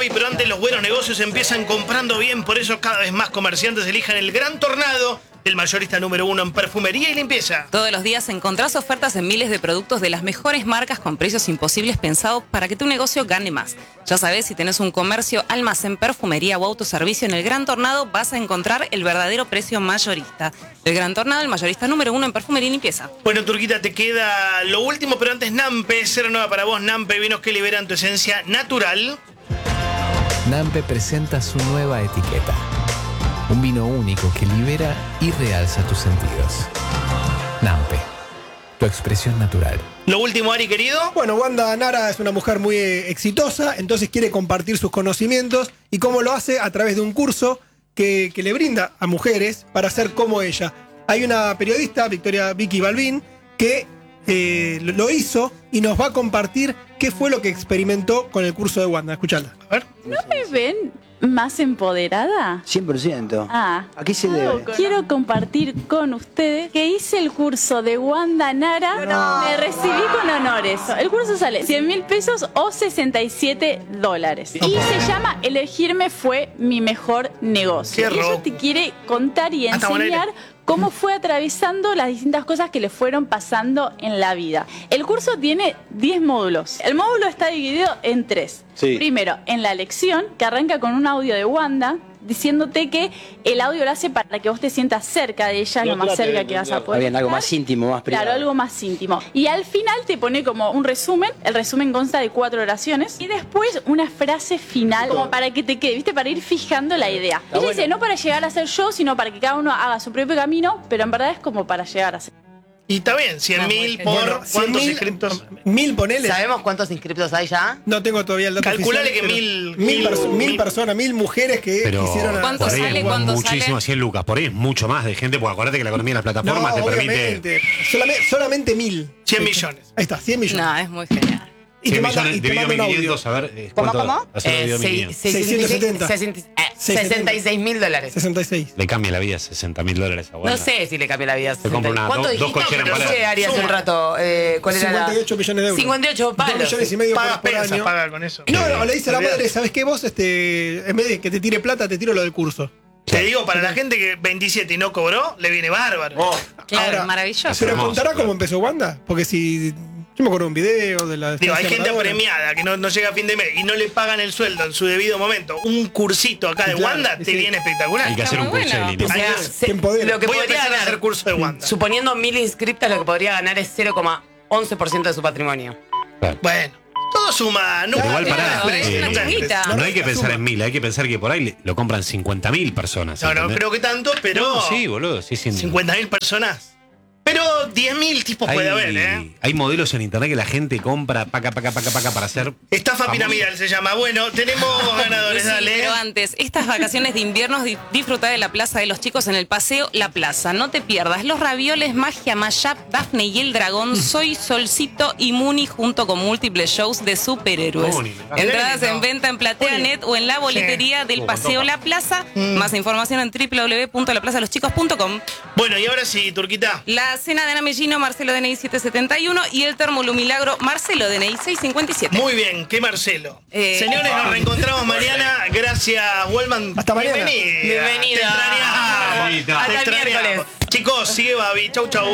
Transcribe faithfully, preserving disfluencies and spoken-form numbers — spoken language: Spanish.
Babi, pero antes los buenos negocios empiezan comprando bien, por eso cada vez más comerciantes elijan el Gran Tornado, el mayorista número uno en perfumería y limpieza. Todos los días encontrás ofertas en miles de productos de las mejores marcas con precios imposibles pensados para que tu negocio gane más. Ya sabés, si tenés un comercio, almacén, perfumería o autoservicio, en el Gran Tornado vas a encontrar el verdadero precio mayorista. El Gran Tornado, el mayorista número uno en perfumería y limpieza. Bueno, Turquita, te queda lo último, pero antes Nampe, cero nueva para vos, Nampe, vinos que liberan tu esencia natural. Nampe presenta su nueva etiqueta. Un vino único que libera y realza tus sentidos. Nampe, tu expresión natural. Lo último, Ari, querido. Bueno, Wanda Nara es una mujer muy eh, exitosa, entonces quiere compartir sus conocimientos. ¿Y cómo lo hace? A través de un curso que, que le brinda a mujeres para ser como ella. Hay una periodista, Victoria Vicky Balbín, que eh, lo hizo y nos va a compartir qué fue lo que experimentó con el curso de Wanda. Escuchala. A ver. ¿No me ven más empoderada? cien por ciento. Ah, ¿A qué se debe? quiero compartir con ustedes que hice el curso de Wanda Nara. No. Me recibí con honores. El curso sale cien mil pesos o sesenta y siete dólares. Y se llama Elegirme fue mi mejor negocio. Qué Y ella rock. te quiere contar y Hasta enseñar Bonera. cómo fue atravesando las distintas cosas que le fueron pasando en la vida. El curso tiene diez módulos. El módulo está dividido en tres. Sí. Primero, en la lección, que arranca con un audio de Wanda, diciéndote que el audio lo hace para que vos te sientas cerca de ella, lo más cerca que vas a Está poder bien, algo estar. más íntimo, más privado. Claro, algo más íntimo. Y al final te pone como un resumen. El resumen consta de cuatro oraciones. Y después una frase final, como para que te quede, ¿viste? Para ir fijando la idea. Ella dice, no para llegar a ser yo, sino para que cada uno haga su propio camino, pero en verdad es como para llegar a ser. Y está bien, cien mil por Bueno, cien cuántos mil, inscriptos. Mil, ponele. ¿Sabemos cuántos inscriptos hay ya? No tengo todavía el dato Calculale oficial, que pero mil- mil, mil- perso- mil mil- personas, mil mujeres que Pero quisieron ¿Cuánto por ahí sale? es ¿Cuánto muchísimo, sale? cien lucas. Por ahí es mucho más de gente, porque acuérdate que la economía de las plataformas No, te permite obviamente. Solamente, solamente mil. cien millones. Ahí está, cien millones. No, es muy genial. Y te cien manda- millones y te dividido manda mil un audio. quinientos, a ver eh, ¿Cómo, cuánto cómo? hacer Eh, dividido mil seis- quinientos. seiscientos setenta. sesenta, eh, seiscientos sesenta y seis mil dólares. sesenta y seis. Le cambia la vida sesenta mil dólares a Wanda. No sé si le cambia la vida. Te compro una- ¿Cuánto dos- dijiste? dos cocheras en No Palermo. sé, Ari, hace un rato. Eh, ¿Cuál era la? cincuenta y ocho millones de euros. cincuenta y ocho Dos palos. millones y medio Pagas por, por pensas, año. paga con eso. No, no, le dice a la Olvidate. madre, ¿sabes qué vos? Este, en vez de que te tire plata, te tiro lo del curso. Te digo, para la gente que veintisiete y no cobró, le viene bárbaro. Claro, Ahora, maravilloso. ¿Pero Hermoso, contará claro. cómo empezó Wanda? Porque si... Yo me acuerdo de un video de la... Digo, hay gente Maradona. premiada que no, no llega a fin de mes y no le pagan el sueldo en su debido momento. Un cursito acá de Claro, Wanda sí. te viene espectacular. Hay que hacer Está un muy curso de bueno. línea. Te Hay empodera, que- te empodera. Lo que Voy a podría empezar a ganar, hacer curso de Wanda. suponiendo mil inscriptas, lo que podría ganar es cero coma once por ciento de su patrimonio. Claro. Bueno, todo suma. No Pero igual Claro, pará, pero es es una nunca antes. chunguita. No hay que la pensar suma. en mil, hay que pensar que por ahí le- lo compran cincuenta mil personas. No, no ¿entendés? creo que tanto, pero No, sí, boludo, sí, sí. cincuenta mil personas. Pero diez mil tipos Hay, puede haber, ¿eh? hay modelos en internet que la gente compra paca, paca, paca, paca para hacer. Estafa famoso. piramidal se llama. Bueno, tenemos ganadores, Sí, dale. pero antes, estas vacaciones de invierno di- disfruta de la Plaza de los Chicos en el Paseo La Plaza. No te pierdas los ravioles, Magia, Mayap, Daphne y el Dragón, Soy Solcito y Muni junto con múltiples shows de superhéroes. Muni, me encanta. Entradas Lindo. en venta en PlateaNet o en la boletería del Uh, Paseo con La Plaza. Más información en w w w punto la plaza de los chicos punto com. Bueno, y ahora sí, Turquita. La cena de Ana Mellino, Marcelo D N I siete setenta y uno y el Termolumilagro Milagro, Marcelo D N I seiscientos cincuenta y siete. Muy bien, qué Marcelo. Eh, Señores, nos reencontramos mañana. Gracias, Wellman. Hasta mañana. Bienvenida. Bienvenida. Te extrañamos. Bonita. Te Hasta el extrañamos. miércoles. Chicos, sigue Babi. Chau, chau.